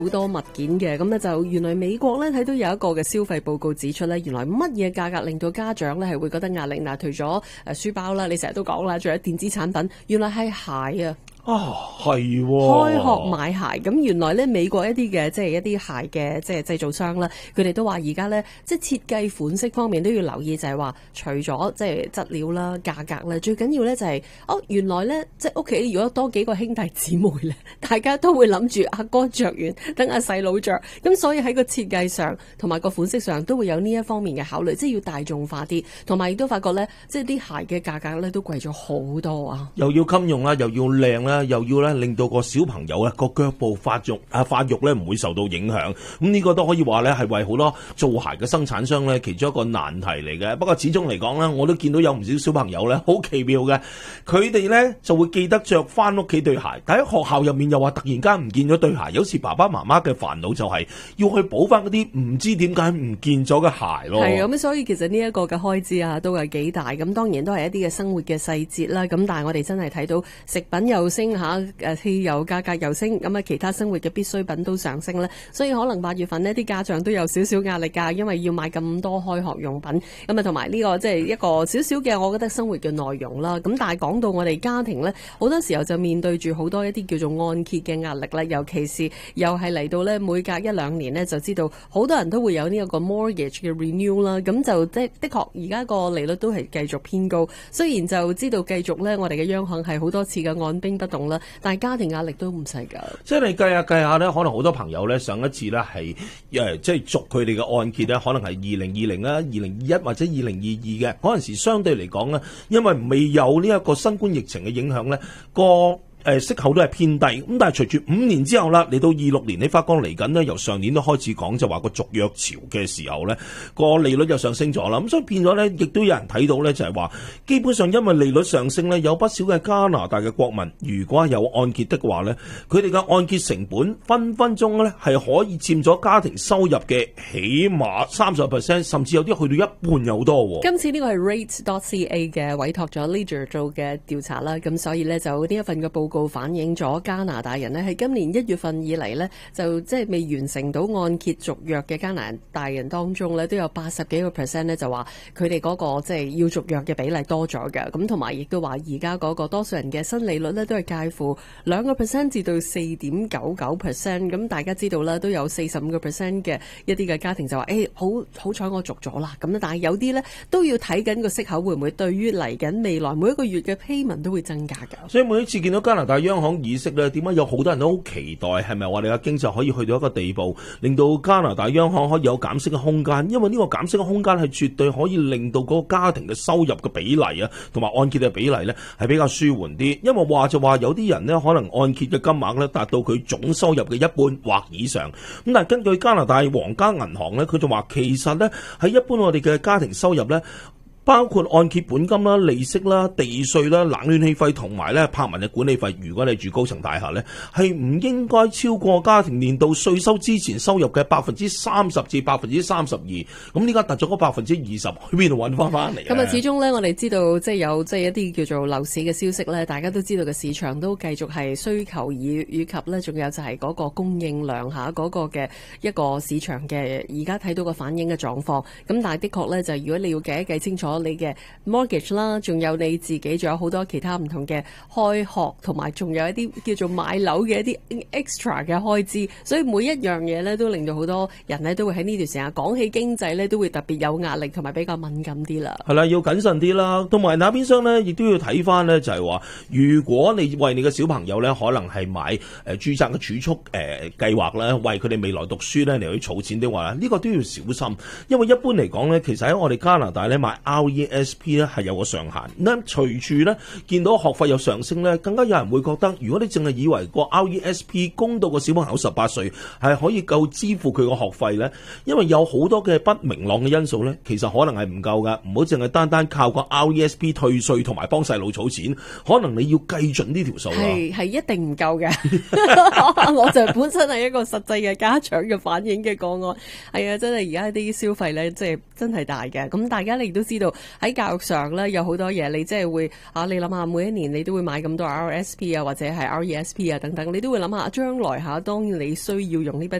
好多物件嘅，咁咧就原來美國咧睇到有一個嘅消費報告指出咧，原來乜嘢價格令到家長咧係會覺得壓力？嗱，除咗書包啦，你成日都講啦，仲有電子產品，原來係鞋啊！ 係開學買鞋，咁原來咧美國一啲嘅即係一啲鞋嘅即係製造商啦，佢哋都話而家咧即係設計款式方面都要留意，就係話除咗即係質料啦、價格啦，最緊要咧就係原來咧即係屋企如果多幾個兄弟姊妹咧，大家都會諗住阿哥着完，等阿細佬着，咁所以喺個設計上同埋個款式上都會有呢一方面嘅考慮，即係要大眾化啲，同埋亦都發覺咧，即係啲鞋嘅價格咧都貴咗好多啊！ 又要襟用啦，又要靚啦，又要咧令到個小朋友啊個腳部發育咧唔會受到影響，咁呢個都可以話咧係為好多做鞋嘅生產商咧其中一個難題嚟嘅。不過始終嚟講咧，我都見到有唔少小朋友咧好奇妙嘅，佢哋咧就會記得着翻屋企對鞋，但喺學校入面又話突然間唔見咗對鞋，有時爸爸媽媽嘅煩惱就係要去補翻嗰啲唔知點解唔見咗嘅鞋咯。 係咁，所以其實呢一個嘅開支啊都係幾大，咁當然都係一啲嘅生活嘅細節啦。咁但係我哋真係睇到食品又升下。汽油價格又升，咁啊其他生活嘅必需品都上升咧，所以可能8月份呢啲家長都有少少壓力㗎，因為要買咁多開學用品，咁啊同埋呢個即係一個少少嘅我覺得生活嘅內容啦。咁但係講到我哋家庭咧，好多時候就面對住好多一啲叫做按揭嘅壓力啦，尤其是又係嚟到咧每隔1-2年呢，就知道好多人都會有呢一個 mortgage 嘅 renew 啦，咁就的確而家個利率都係繼續偏高，雖然就知道繼續咧我哋嘅央行係好多次嘅按兵不動啦，但係家庭壓力都唔細㗎。 即係你計下咧，可能好多朋友咧上一次咧係即係續佢哋嘅按揭咧，可能係2020啦、2021或者2022嘅嗰陣時，相對嚟講咧，因為未有呢一個新冠疫情嘅影響咧，息口都係偏低，咁但係隨住5年之後啦，嚟到26年，你發覺嚟緊呢，由上年都開始講就話個續約潮嘅時候呢，個利率又上升咗啦，咁所以變咗呢，亦都有人睇到呢，就係話基本上因為利率上升呢，有不少嘅加拿大嘅國民，如果有按揭的話呢，佢哋嘅按揭成本分分鐘呢係可以佔咗家庭收入嘅起碼30%，甚至有啲去到一半有多喎。 今次呢個係 Rate.ca 嘅委託咗 Leader 做嘅調查啦，咁所以呢，就呢一份嘅報告反映咗加拿大人呢，喺今年1月份以嚟呢，就即係未完成到按揭續約嘅加拿大人當中呢，都有80幾個%呢，就話佢哋嗰個即係要續約嘅比例多咗嘅，咁同埋亦都話而家嗰個多數人嘅新利率呢，都係介乎2%至到4.99%，咁大家知道啦，都有45%嘅一啲嘅家庭就話好彩我續咗啦，咁但係有啲呢，都要睇緊個息口會唔會對於嚟緊未來每一個月嘅 payment 都會增加㗎。 所以每一次見到加拿大央行議息咧，點解有好多人都好期待，係咪話你嘅經濟可以去到一個地步，令到加拿大央行可以有減息嘅空間？因為呢個減息嘅空間係絕對可以令到嗰個家庭嘅收入嘅比例啊，同埋按揭嘅比例咧係比較舒緩啲。因為話就話有啲人呢，可能按揭嘅金額咧達到佢總收入嘅一半或以上。咁但係根據加拿大皇家銀行咧，佢就話其實咧喺一般我哋嘅家庭收入咧，包括按揭本金啦、利息啦、地稅啦、冷暖氣費同埋咧柏文嘅管理費，如果你住高層大廈咧，係唔應該超過家庭年度稅收之前收入嘅30%至32%。咁呢家達咗嗰20%，去邊度揾翻嚟？ 咁啊，始終咧，我哋知道即係有即係一啲叫做樓市嘅消息咧，大家都知道嘅市場都繼續係需求以及咧，仲有就係嗰個供應量下嗰個嘅一個市場嘅而家睇到個反映嘅狀況。咁但係的確咧，就如果你要計一計清楚你嘅 mortgage 啦，仲有你自己，仲有好多其他唔同嘅開學，同埋仲有一啲叫做買樓嘅一啲 extra 嘅開支，所以每一樣嘢咧都令到好多人咧都會喺呢段時間講起經濟咧都會特別有壓力，同埋比較敏感啲啦。 係啦，要謹慎啲啦，同埋那邊廂咧亦都要睇翻咧，就係話如果你為你嘅小朋友咧，可能係買註冊嘅儲蓄計劃咧，為佢哋未來讀書咧嚟去儲錢的話，呢個都要小心，因為一般嚟講咧，其實喺我哋加拿大咧買RESP 咧係有個上限，咁隨住咧見到學費有上升咧，更加有人會覺得，如果你淨係以為個 RESP 供到個小朋友18歲係可以夠支付佢個學費咧，因為有好多嘅不明朗嘅因素咧，其實可能係唔夠噶，唔好淨係單單靠個 RESP 退稅同埋幫細路儲錢，可能你要計準呢條數啊， 係一定唔夠嘅。我就本身係一個實際嘅家長嘅反映嘅個案，係啊，真係而家啲消費咧，即係真係大嘅。咁大家你亦都知道， 道喺教育上咧有好多嘢，你即係會你諗下每一年你都會買咁多 RSP 啊或者係 RESP 啊等等，你都會諗下將來當你需要用呢筆